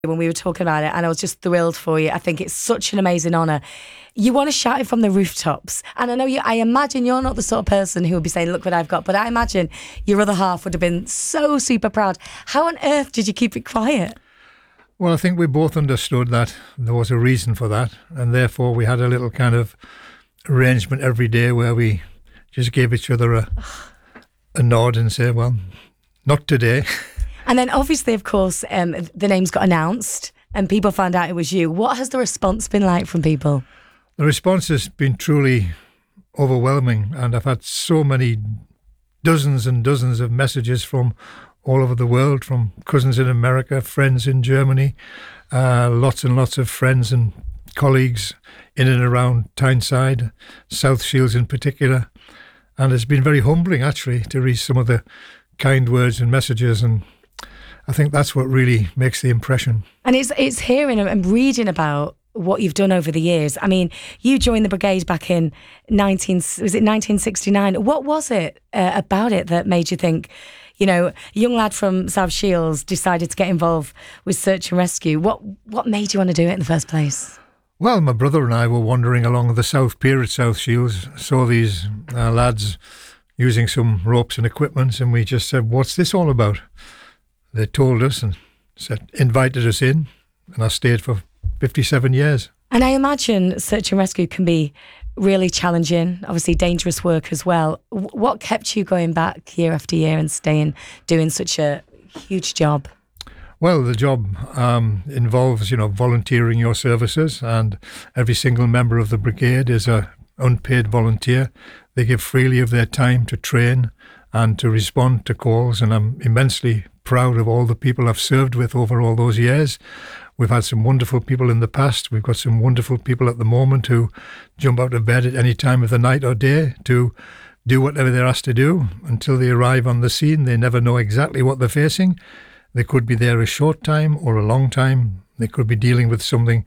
when we were talking about it, and I was just thrilled for you. I think it's such an amazing honour. You want to shout it from the rooftops. And I know I imagine you're not the sort of person who would be saying, look what I've got, but I imagine your other half would have been so super proud. How on earth did you keep it quiet? Well, I think we both understood that there was a reason for that, and therefore we had a little kind of arrangement every day where we just gave each other a nod and say, well, not today. And then obviously, of course, the names got announced and people found out it was you. What has the response been like from people? The response has been truly overwhelming, and I've had so many dozens and dozens of messages from all over the world, from cousins in America, friends in Germany, lots and lots of friends and colleagues in and around Tyneside, South Shields in particular. And it's been very humbling, actually, to read some of the kind words and messages, and I think that's what really makes the impression. And it's hearing and reading about what you've done over the years. I mean, you joined the brigade back in 1969. What was it about it that made you think, you know, a young lad from South Shields decided to get involved with search and rescue? What made you want to do it in the first place? Well, my brother and I were wandering along the South Pier at South Shields, saw these lads using some ropes and equipment, and we just said, what's this all about? They told us and invited us in, and I stayed for 57 years. And I imagine search and rescue can be really challenging, obviously dangerous work as well. What kept you going back year after year and doing such a huge job? Well, the job involves, volunteering your services, and every single member of the brigade is an unpaid volunteer. They give freely of their time to train and to respond to calls, and I'm immensely proud of all the people I've served with over all those years. We've had some wonderful people in the past. We've got some wonderful people at the moment who jump out of bed at any time of the night or day to do whatever they're asked to do until they arrive on the scene. They never know exactly what they're facing. They could be there a short time or a long time. They could be dealing with something,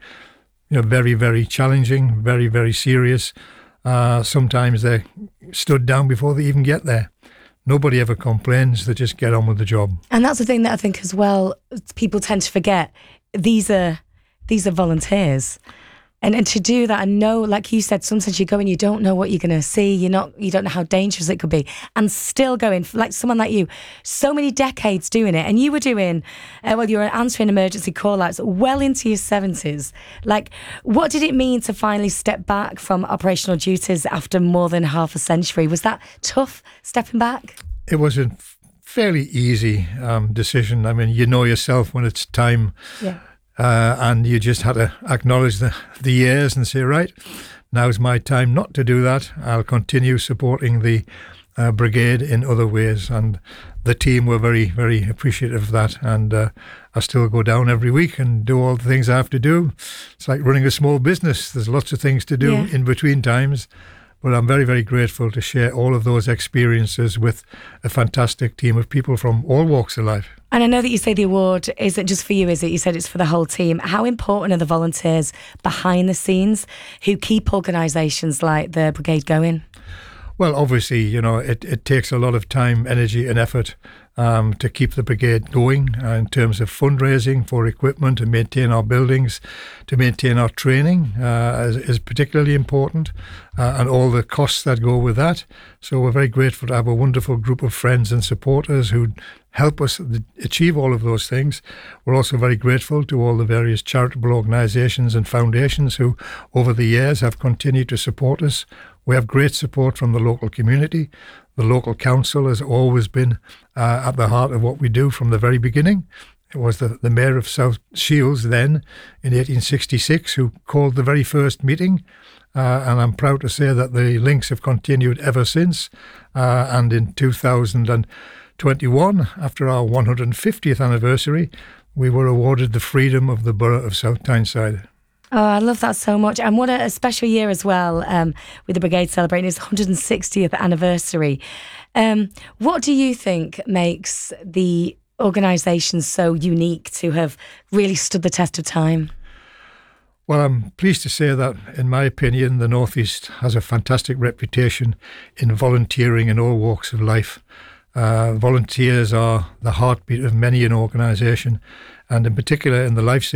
very, very challenging, very, very serious. Sometimes they're stood down before they even get there. Nobody ever complains. They just get on with the job. And that's the thing that I think as well, people tend to forget. These are volunteers. And to do that and know, like you said, sometimes you go and you don't know what you're going to see. You don't know how dangerous it could be. And still going, like someone like you, so many decades doing it. And you were doing, you were answering emergency call-outs well into your 70s. Like, what did it mean to finally step back from operational duties after more than half a century? Was that tough, stepping back? It was a fairly easy decision. I mean, you know yourself when it's time. Yeah. And you just had to acknowledge the years and say, right, now's my time not to do that. I'll continue supporting the brigade in other ways. And the team were very, very appreciative of that. And I still go down every week and do all the things I have to do. It's like running a small business. There's lots of things to do in between times. But I'm very, very grateful to share all of those experiences with a fantastic team of people from all walks of life. And I know that you say the award isn't just for you, is it? You said it's for the whole team. How important are the volunteers behind the scenes who keep organisations like the brigade going? Well, obviously, it takes a lot of time, energy and effort to keep the brigade going in terms of fundraising for equipment, to maintain our buildings, to maintain our training is particularly important, and all the costs that go with that. So we're very grateful to have a wonderful group of friends and supporters who help us achieve all of those things. We're also very grateful to all the various charitable organisations and foundations who, over the years, have continued to support us. We have great support from the local community. The local council has always been at the heart of what we do from the very beginning. It was the mayor of South Shields then in 1866 who called the very first meeting. And I'm proud to say that the links have continued ever since. And in 2021, after our 150th anniversary, we were awarded the Freedom of the Borough of South Tyneside. Oh, I love that so much. And what a special year as well, with the brigade celebrating its 160th anniversary. What do you think makes the organisation so unique to have really stood the test of time? Well, I'm pleased to say that, in my opinion, the North East has a fantastic reputation in volunteering in all walks of life. Volunteers are the heartbeat of many an organisation, and in particular in the life